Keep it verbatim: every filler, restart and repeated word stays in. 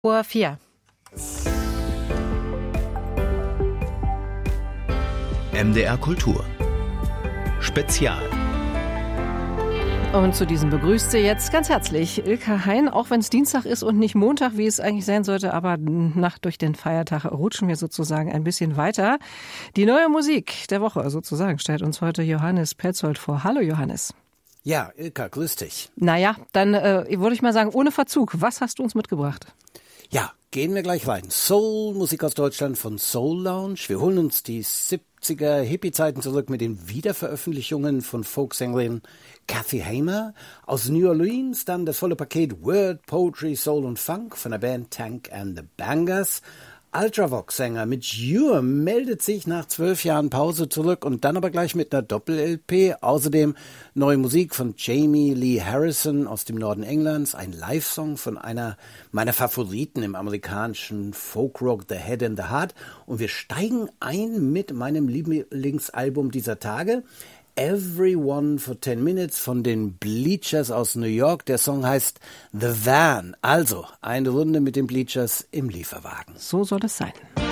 Uhr vier. M D R Kultur Spezial. Und zu diesem begrüßt sie jetzt ganz herzlich Ilka Hein, auch wenn es Dienstag ist und nicht Montag, wie es eigentlich sein sollte, aber nach durch den Feiertag rutschen wir sozusagen ein bisschen weiter. Die neue Musik der Woche sozusagen stellt uns heute Johannes Petzold vor. Hallo Johannes. Ja, Ilka, grüß dich. Naja, dann äh, würde ich mal sagen, ohne Verzug, was hast du uns mitgebracht? Ja, gehen wir gleich rein. Soul, Musik aus Deutschland von Soul Lounge. Wir holen uns die siebziger Hippie-Zeiten zurück mit den Wiederveröffentlichungen von Folksängerin Kathy Hamer. Aus New Orleans dann das volle Paket Word, Poetry, Soul und Funk von der Band Tank and the Bangers. Ultravox-Sänger Mitch Ure meldet sich nach zwölf Jahren Pause zurück und dann aber gleich mit einer Doppel-L P. Außerdem neue Musik von Jamie Lee Harrison aus dem Norden Englands, ein Live-Song von einer meiner Favoriten im amerikanischen Folkrock, The Head and the Heart. Und wir steigen ein mit meinem Lieblingsalbum dieser Tage, Everyone for ten minutes von den Bleachers aus New York. Der Song heißt The Van. Also eine Runde mit den Bleachers im Lieferwagen. So soll es sein.